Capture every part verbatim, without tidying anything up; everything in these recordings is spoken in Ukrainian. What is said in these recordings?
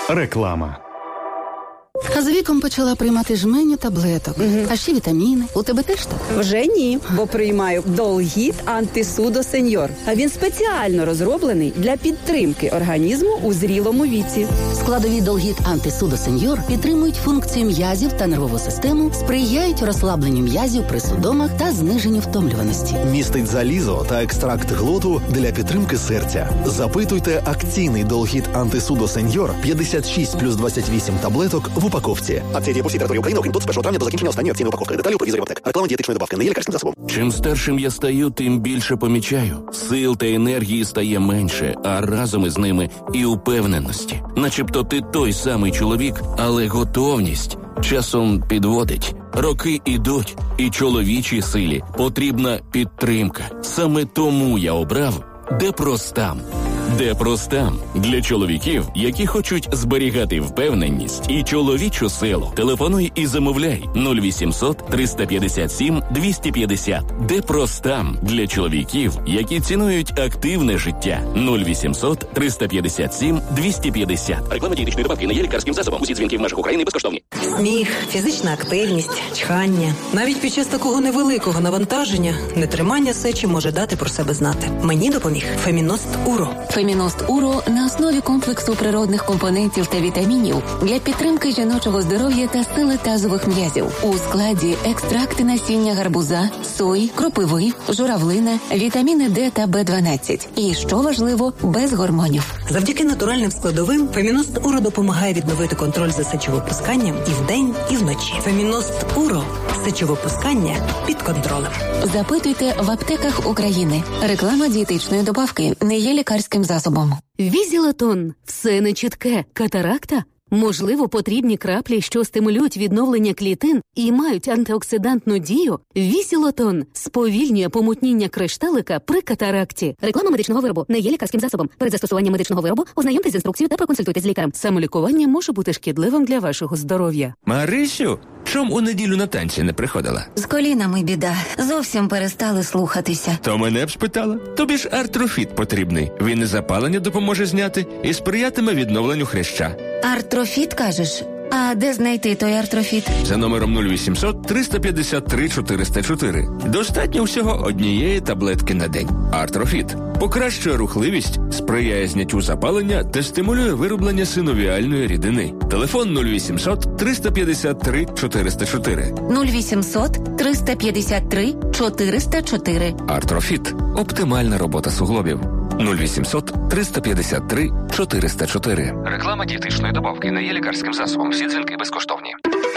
Реклама. А з віком почала приймати жменю таблеток. Угу. А ще вітаміни. У тебе теж так? Вже ні, бо приймаю Долгіт Антисудо Сеньор. А він спеціально розроблений для підтримки організму у зрілому віці. Складові Долгіт Антисудо Сеньор підтримують функцію м'язів та нервову систему, сприяють розслабленню м'язів при судомах та зниженню втомлюваності. Містить залізо та екстракт глоту для підтримки серця. Запитуйте акційний Долгіт Антисудо Сеньор п'ятдесят шість плюс двадцять вісім таблеток в упаковці. Акція діє по всій території України, окрім тут з першого травня до закінчення останньої акційної упаковки. Деталі у провізорів аптек. Реклама дієтичної добавки не є лікарським засобом. Чим старшим я стаю, тим більше помічаю. Сил та енергії стає менше, а разом із ними і упевненості. Начебто ти той самий чоловік, але готовність часом підводить. Роки ідуть, і чоловічій силі потрібна підтримка. Саме тому я обрав Депростам. Депростам для чоловіків, які хочуть зберігати впевненість і чоловічу силу. Телефонуй і замовляй нуль вісімсот триста п'ятдесят сім двісті п'ятдесят. Депростам для чоловіків, які цінують активне життя. нуль вісімсот триста п'ятдесят сім двісті п'ятдесят. Реклама дієтичної добавки не є лікарським засобом. Усі дзвінки в межах України безкоштовні. Сміх, фізична активність, чхання. Навіть під час такого невеликого навантаження нетримання сечі може дати про себе знати. Мені допоміг Феміност Уро. Феміност Уро на основі комплексу природних компонентів та вітамінів для підтримки жіночого здоров'я та сили тазових м'язів. У складі екстракти насіння гарбуза, сої, кропиви, журавлина, вітаміни Д та Б дванадцять. І, що важливо, без гормонів. Завдяки натуральним складовим Феміност Уро допомагає відновити контроль за сечовипусканням і вдень, і вночі. Феміност Уро. Сечовипускання під контролем. Запитуйте в аптеках України. Реклама дієтичної добавки не є лікарським засобом. Візілатон. Все нечітке. Катаракта? Можливо, потрібні краплі, що стимулюють відновлення клітин і мають антиоксидантну дію? Візілатон сповільнює помутніння кришталика при катаракті. Реклама медичного виробу не є лікарським засобом. Перед застосуванням медичного виробу ознайомтесь з інструкцією та проконсультуйтесь з лікарем. Самолікування може бути шкідливим для вашого здоров'я. Марисю, чом у неділю на танці не приходила? З колінами біда. Зовсім перестали слухатися. То мене б спитала. Тобі ж артрофіт потрібний. Він і запалення допоможе зняти, і сприятиме відновленню хряща. Артрофіт, кажеш? А де знайти той артрофіт? За номером нуль вісімсот триста п'ятдесят три чотириста чотири. Достатньо всього однієї таблетки на день. Артрофіт покращує рухливість, сприяє зняттю запалення та стимулює вироблення синовіальної рідини. Телефон нуль вісімсот триста п'ятдесят три чотириста чотири. нуль вісімсот триста п'ятдесят три чотириста чотири. Артрофіт. Оптимальна робота суглобів. нуль вісімсот триста п'ятдесят три чотириста чотири. Реклама дієтичної добавки не є лікарським засобом. Всі дзвінки безкоштовні.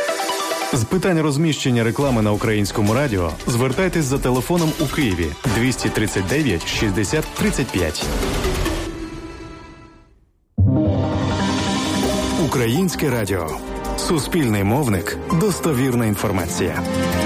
З питань розміщення реклами на Українському радіо звертайтесь за телефоном у Києві двісті тридцять дев'ять шістдесят тридцять п'ять. Українське радіо. Суспільний мовник. Достовірна інформація.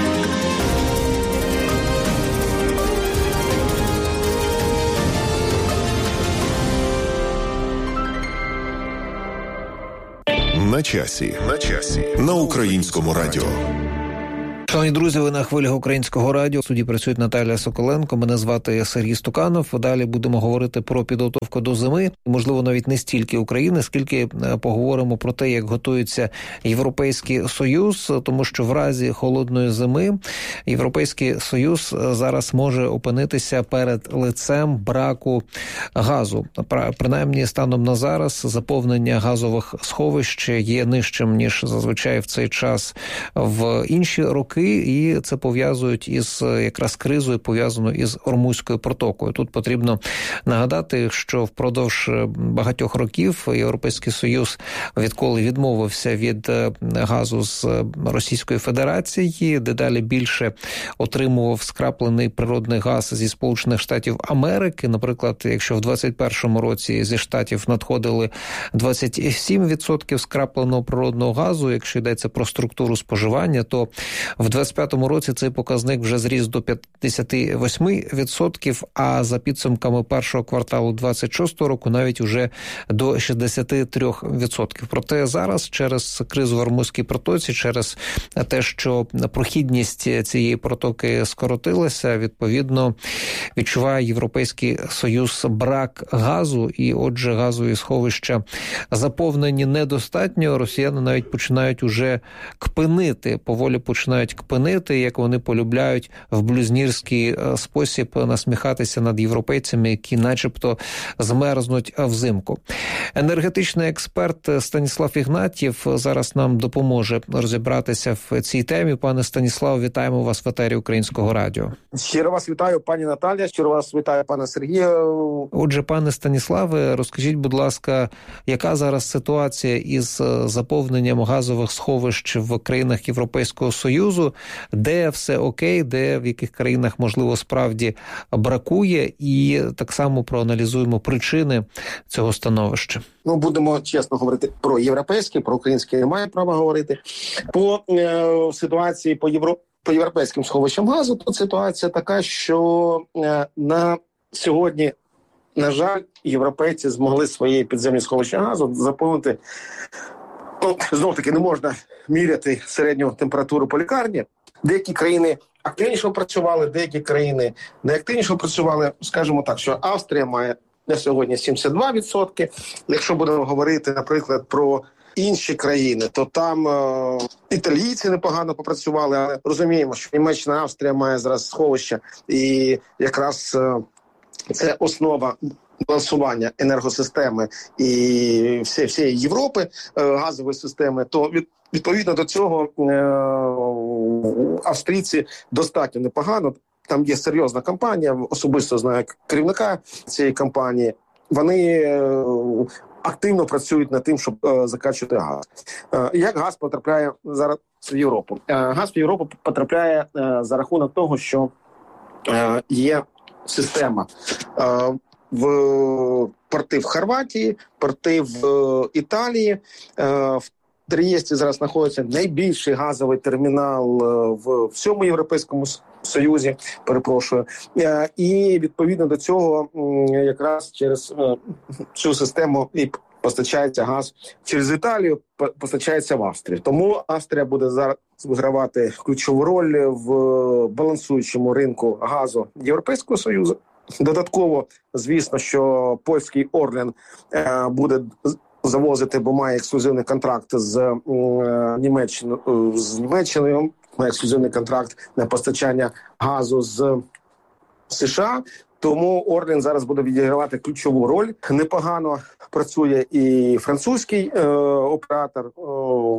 На часі. На часі. На Українському радіо. Шановні друзі, ви на хвилях Українського радіо. В студії працює Наталія Соколенко. Мене звати Сергій Стуканов. Далі будемо говорити про підготовку до зими. Можливо, навіть не стільки України, скільки поговоримо про те, як готується Європейський Союз. Тому що в разі холодної зими Європейський Союз зараз може опинитися перед лицем браку газу. Принаймні, станом на зараз заповнення газових сховищ є нижчим, ніж зазвичай в цей час в інші роки. І це пов'язують із якраз кризою, пов'язаною із Ормузькою протокою. Тут потрібно нагадати, що впродовж багатьох років Європейський Союз, відколи відмовився від газу з Російської Федерації, дедалі більше отримував скраплений природний газ зі Сполучених Штатів Америки. Наприклад, якщо в двадцять першому році зі Штатів надходили двадцять сім відсотків скрапленого природного газу, якщо йдеться про структуру споживання, то В двадцять п'ятому році цей показник вже зріс до п'ятдесят вісім відсотків, а за підсумками першого кварталу двадцять шостого року навіть уже до шістдесят три відсотки. Проте зараз через кризу в Ормузькій протоці, через те, що прохідність цієї протоки скоротилася, відповідно відчуває Європейський Союз брак газу, і отже газові сховища заповнені недостатньо. Росіяни навіть починають уже кпинити, поволі починають кпинити, як вони полюбляють в блюзнірський спосіб насміхатися над європейцями, які начебто змерзнуть взимку. Енергетичний експерт Станіслав Ігнатів зараз нам допоможе розібратися в цій темі. Пане Станіслав, вітаємо вас в етері Українського радіо. Щиро вас вітаю, пані Наталія, щиро вас вітаю, пане Сергію. Отже, пане Станіславе, розкажіть, будь ласка, яка зараз ситуація із заповненням газових сховищ в країнах Європейського Союзу, де все окей, де в яких країнах, можливо, справді бракує, і так само проаналізуємо причини цього становища. Ну, будемо чесно говорити про європейське, про українське немає права говорити. По е, ситуації по євро по європейським сховищам газу, то ситуація така, що е, на сьогодні, на жаль, європейці змогли свої підземні сховища газу заповнити. Ну, знов-таки не можна міряти середню температуру по лікарні. Деякі країни активніше працювали, деякі країни не активніше працювали. Скажімо так, що Австрія має на сьогодні сімдесят два відсотки. Якщо будемо говорити, наприклад, про інші країни, то там е- італійці непогано попрацювали, але розуміємо, що Німеччина, Австрія має зараз сховища, і якраз е- це основа балансування енергосистеми і всієї, всієї Європи, е- газової системи, то від відповідно до цього е- австрійці достатньо непогано. Там є серйозна кампанія, особисто знаю керівника цієї кампанії. Вони е, активно працюють над тим, щоб е, закачувати газ. Е, як газ потрапляє зараз в Європу? Е, газ в Європу потрапляє е, за рахунок того, що е, є система е, в порти в Хорватії, порти в е, Італії, е, в Трієсті зараз знаходиться найбільший газовий термінал в всьому Європейському Союзі, перепрошую. І відповідно до цього якраз через цю систему і постачається газ через Італію, постачається в Австрію. Тому Австрія буде зараз вигравати ключову роль в балансуючому ринку газу Європейського Союзу. Додатково, звісно, що польський Орлен буде завозити, бо має ексклюзивний контракт з е, Німеччиною, з Німеччиною, має ексклюзивний контракт на постачання газу з США. Тому Орлен зараз буде відігравати ключову роль. Непогано працює і французький е, оператор, е,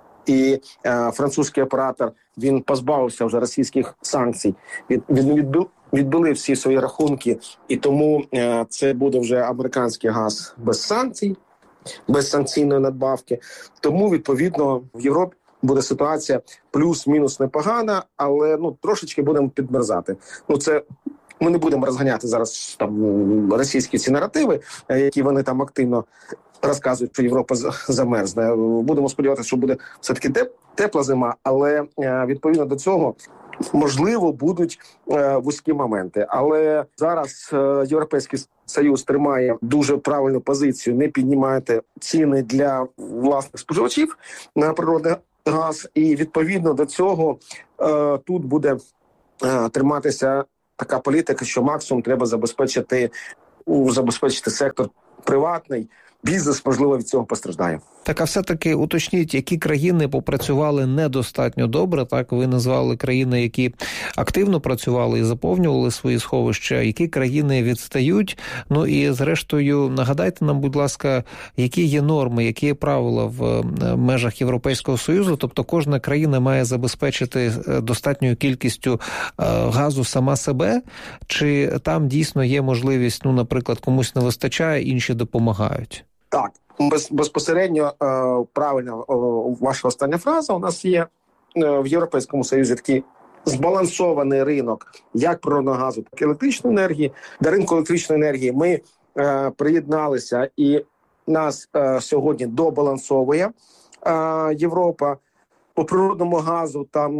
і е, французький оператор, він позбавився вже російських санкцій. Від, він відбив, відбили всі свої рахунки, і тому е, це буде вже американський газ без санкцій, без санкційної надбавки. Тому, відповідно, в Європі буде ситуація плюс-мінус непогана, але ну трошечки будемо підмерзати. Ну це ми не будемо розганяти зараз там російські ці наративи, які вони там активно розказують, що Європа замерзне. Будемо сподіватися, що буде все-таки теп, тепла зима, але відповідно до цього можливо будуть е, вузькі моменти. Але зараз е, Європейський Союз тримає дуже правильну позицію, не піднімайте ціни для власних споживачів на природний газ. І відповідно до цього е, тут буде е, триматися така політика, що максимум треба забезпечити, забезпечити сектор приватний. Бізнес, можливо, від цього постраждає. Так, а все-таки уточніть, які країни попрацювали недостатньо добре, так, ви назвали країни, які активно працювали і заповнювали свої сховища, які країни відстають, ну і зрештою, нагадайте нам, будь ласка, які є норми, які є правила в межах Європейського Союзу, тобто кожна країна має забезпечити достатньою кількістю газу сама себе, чи там дійсно є можливість, ну, наприклад, комусь не вистачає, інші допомагають? Так, без, безпосередньо е, правильно е, ваша остання фраза. У нас є е, в Європейському Союзі такий збалансований ринок як природного газу, так і електричної енергії. До ринку електричної енергії ми е, приєдналися, і нас е, сьогодні добалансовує е, Європа. по природному газу там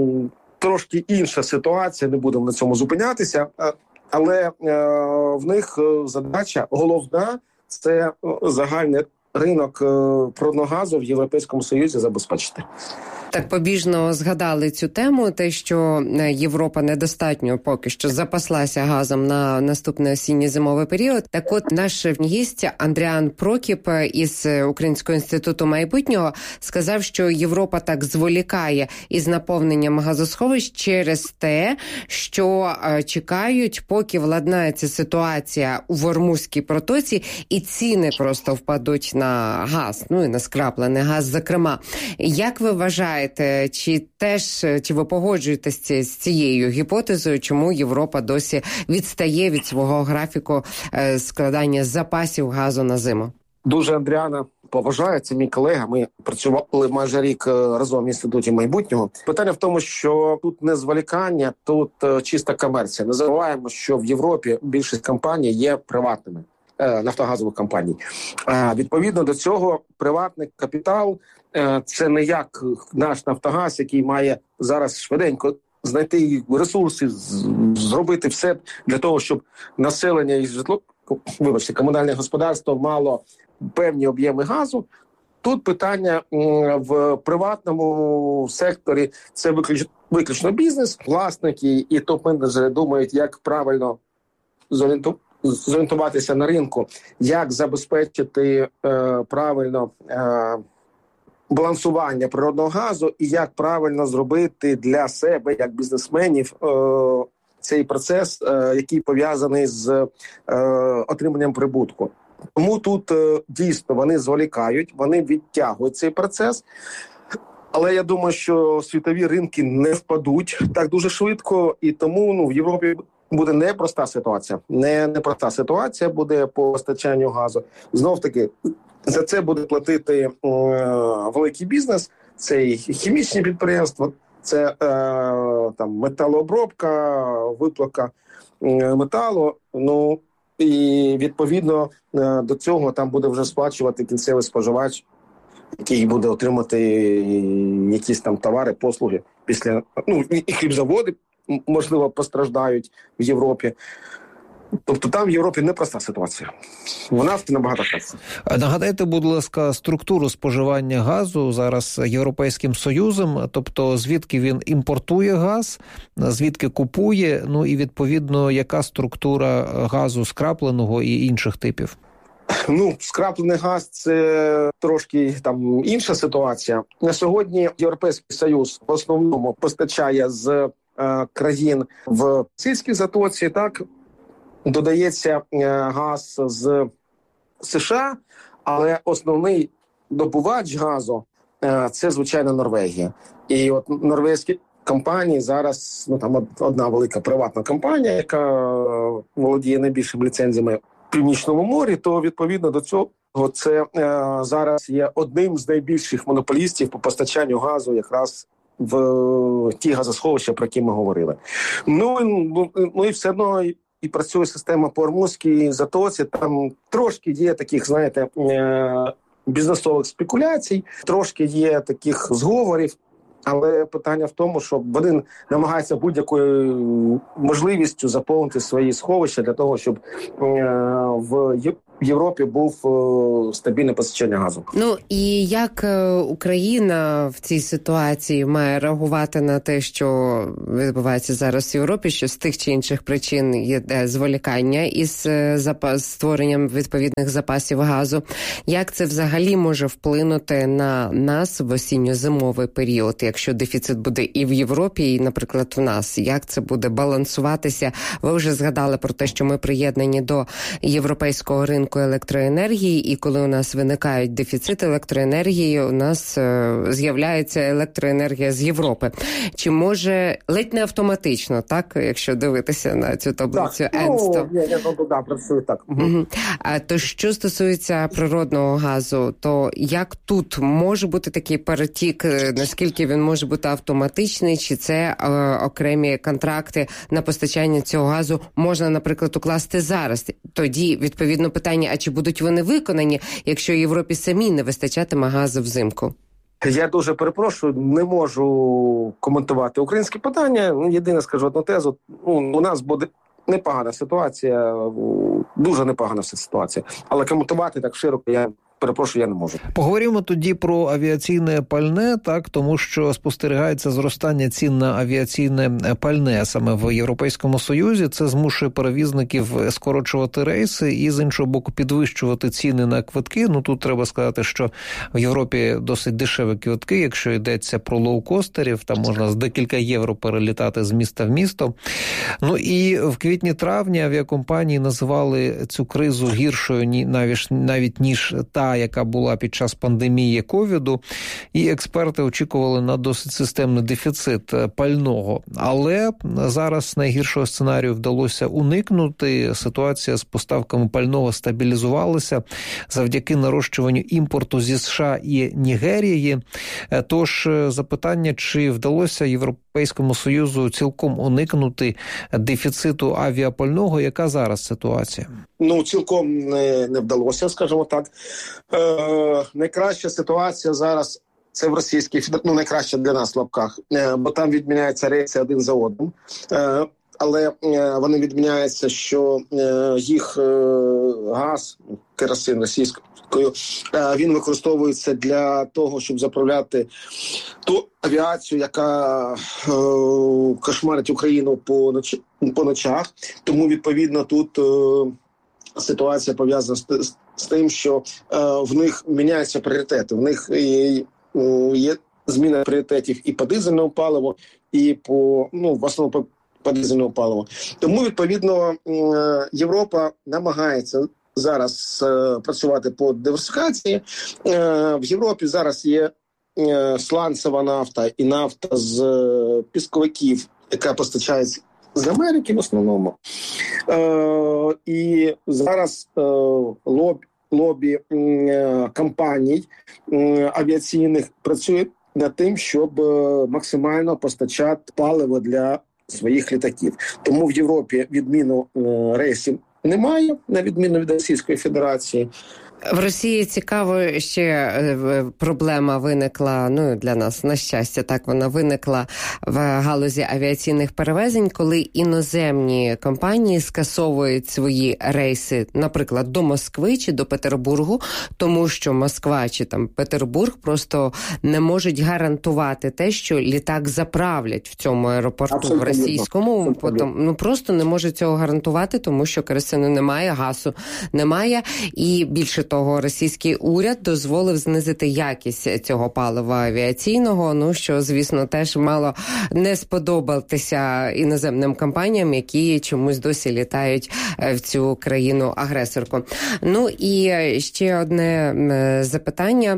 трошки інша ситуація, не будемо на цьому зупинятися, але е, в них задача головна – це загальний ринок природного газу в Європейському Союзі забезпечити. Так побіжно згадали цю тему, те, що Європа недостатньо поки що запаслася газом на наступний осінньо-зимовий період. Так от наш гість Андріан Прокіп із Українського інституту майбутнього сказав, що Європа так зволікає із наповненням газосховищ через те, що чекають, поки владнається ситуація у Ормузькій протоці і ціни просто впадуть на газ, ну і на скраплений газ, зокрема. Як ви вважаєте, Чи теж, чи ви погоджуєтеся з цією гіпотезою, чому Європа досі відстає від свого графіку складання запасів газу на зиму? Дуже Андріана поважаю, це мій колега. Ми працювали майже рік разом в Інституті майбутнього. Питання в тому, що тут не зволікання, тут чиста комерція. Не забуваємо, що в Європі більшість компаній є приватними, нафтогазових компаній. Відповідно до цього, приватний капітал – це не як наш Нафтогаз, який має зараз швиденько знайти ресурси, зробити все для того, щоб населення і житло, вибачте, комунальне господарство мало певні об'єми газу. Тут питання в приватному секторі – це виключно, виключно бізнес. Власники і топ-менеджери думають, як правильно зорієнтуватися на ринку, як забезпечити е, правильно е, балансування природного газу і як правильно зробити для себе, як бізнесменів, е, цей процес, е, який пов'язаний з е, отриманням прибутку. Тому тут е, дійсно вони зволікають, вони відтягують цей процес. Але я думаю, що світові ринки не впадуть так дуже швидко, і тому ну, в Європі буде непроста ситуація. Не непроста ситуація буде по постачанню газу. Знов-таки, за це буде платити е, великий бізнес, це і хімічні підприємства, це е, там, металообробка, виплавка е, металу. Ну, і відповідно е, до цього там буде вже сплачувати кінцевий споживач, який буде отримати якісь там товари, послуги після, ну, і хлібзаводи, можливо, постраждають в Європі. Тобто там в Європі непроста ситуація. У нас набагато краще. Нагадайте, будь ласка, структуру споживання газу зараз Європейським Союзом, тобто звідки він імпортує газ, звідки купує, ну і відповідно, яка структура газу скрапленого і інших типів? Ну, скраплений газ – це трошки там інша ситуація. На сьогодні Європейський Союз в основному постачає з е, країн в Персидській затоці, так, додається е, газ з США, але основний добувач газу е, – це, звичайно, Норвегія. І от норвезькі компанії зараз, ну там одна велика приватна компанія, яка володіє найбільшими ліцензіями в Північному морі, то відповідно до цього це е, зараз є одним з найбільших монополістів по постачанню газу якраз в е, ті газосховища, про які ми говорили. Ну, ну і все одно і, і працює система по Ормузькій затоці, там трошки є таких, знаєте, е, бізнесових спекуляцій, трошки є таких зговорів. Але питання в тому, що вони намагаються будь-якою можливістю заповнити свої сховища для того, щоб в Європі був стабільне постачання газу. Ну і як Україна в цій ситуації має реагувати на те, що відбувається зараз в Європі, що з тих чи інших причин є зволікання із запас створенням відповідних запасів газу? Як це взагалі може вплинути на нас в осінньо-зимовий період, якщо дефіцит буде і в Європі, і, наприклад, в нас? Як це буде балансуватися? Ви вже згадали про те, що ми приєднані до європейського ринку електроенергії, і коли у нас виникають дефіцити електроенергії, у нас е, з'являється електроенергія з Європи. Чи може ледь не автоматично, так, якщо дивитися на цю таблицю Енсто? Так, ну, я, я, я, я працюю так. Угу. А то що стосується природного газу, то як тут може бути такий перетік, наскільки він може бути автоматичний, чи це е, окремі контракти на постачання цього газу можна, наприклад, укласти зараз? Тоді, відповідно, питання, а чи будуть вони виконані, якщо Європі самі не вистачатиме газу взимку? Я дуже перепрошую, не можу коментувати українське питання. Єдине скажу одну тезу. Ну, у нас буде непогана ситуація, дуже непогана ситуація. Але коментувати так широко я перепрошую, я не можу. Поговоримо тоді про авіаційне пальне, так, тому що спостерігається зростання цін на авіаційне пальне саме в Європейському Союзі. Це змушує перевізників скорочувати рейси і, з іншого боку, підвищувати ціни на квитки. Ну, тут треба сказати, що в Європі досить дешеві квитки, якщо йдеться про лоукостерів, там можна з декілька євро перелітати з міста в місто. Ну, і в квітні-травні авіакомпанії називали цю кризу гіршою навіть, навіть ніж та, яка була під час пандемії ковіду, і експерти очікували на досить системний дефіцит пального. Але зараз найгіршого сценарію вдалося уникнути. Ситуація з поставками пального стабілізувалася завдяки нарощуванню імпорту зі США і Нігерії. Тож запитання, чи вдалося Європейському Союзу цілком уникнути дефіциту авіапального, яка зараз ситуація? Ну, цілком не, не вдалося, скажімо так. Е, найкраща ситуація зараз це в Російській Федерації, ну, найкраща для нас в лапках, е, бо там відміняються рейси один за одним. Е, але е, вони відміняються, що е, їх е, газ, керосин російською, е, він використовується для того, щоб заправляти ту авіацію, яка е, кошмарить Україну по, ноч, по ночах. Тому, відповідно, тут е, ситуація пов'язана з, з тим, що е, в них міняються пріоритети. В них є, є зміна пріоритетів і по дизельному паливу, і по, ну, в основному по, по дизельному паливу. Тому, відповідно, е, Європа намагається зараз е, працювати по диверсифікації. Е, в Європі зараз є е, сланцева нафта і нафта з е, пісковиків, яка постачається з Америки в основному. Е, і зараз е, лоб, лобі е, компаній е, авіаційних працює над тим, щоб е, максимально постачати паливо для своїх літаків. Тому в Європі відміну е, рейсів немає, на відміну від Російської Федерації. В Росії цікаво, ще проблема виникла, ну, для нас, на щастя, так вона виникла в галузі авіаційних перевезень, коли іноземні компанії скасовують свої рейси, наприклад, до Москви чи до Петербургу, тому що Москва чи там Петербург просто не можуть гарантувати те, що літак заправлять в цьому аеропорту. Абсолютно. В російському, потім, ну, просто не можуть цього гарантувати, тому що керосину немає, газу немає, і більше того, російський уряд дозволив знизити якість цього палива авіаційного, ну, що, звісно, теж мало не сподобатися іноземним компаніям, які чомусь досі літають в цю країну-агресорку. Ну, і ще одне запитання.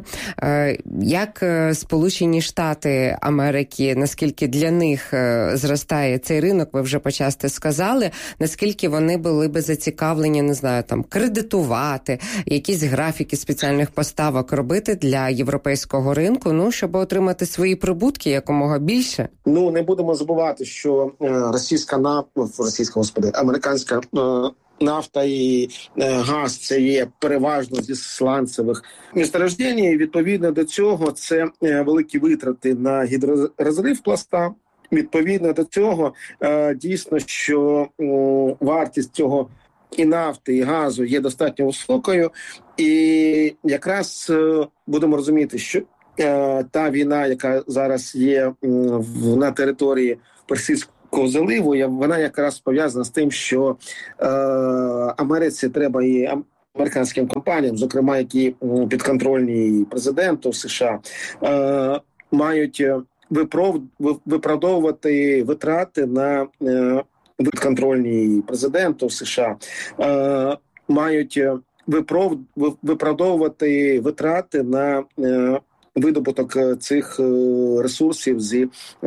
Як Сполучені Штати Америки, наскільки для них зростає цей ринок, ви вже почасти сказали, наскільки вони були би зацікавлені, не знаю, там, кредитувати, якісь графіки спеціальних поставок робити для європейського ринку, ну, щоб отримати свої прибутки якомога більше? Ну, не будемо забувати, що е, російська нафта, російська, господи, американська е, нафта і е, газ – це є переважно зі сланцевих місторождень, і відповідно до цього це е, великі витрати на гідророзрив пласта. Відповідно до цього е, дійсно, що е, вартість цього і нафти, і газу є достатньо високою, і якраз е, будемо розуміти, що е, та війна, яка зараз є е, в, на території Персидського заливу, вона якраз пов'язана з тим, що е, Америці треба і американським компаніям, зокрема, які підконтрольні президенту США, е, мають виправ, виправдовувати витрати на е, підконтрольні президенту США, е, мають виправ, виправдовувати витрати на е, видобуток цих ресурсів зі